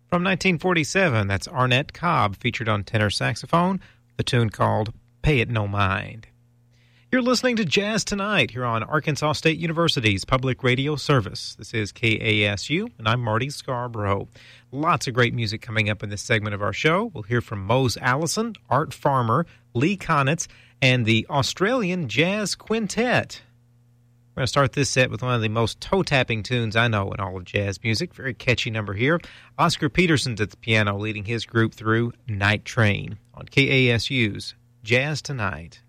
From 1947, that's Arnett Cobb, featured on tenor saxophone, the tune called Pay It No Mind. You're listening to Jazz Tonight here on Arkansas State University's public radio service. This is KASU, and I'm Marty Scarborough. Lots of great music coming up in this segment of our show. We'll hear from Mose Allison, Art Farmer, Lee Konitz, and the Australian Jazz Quintet. We're going to start this set with one of the most toe-tapping tunes I know in all of jazz music. Very catchy number here. Oscar Peterson's at the piano, leading his group through Night Train on KASU's Jazz Tonight.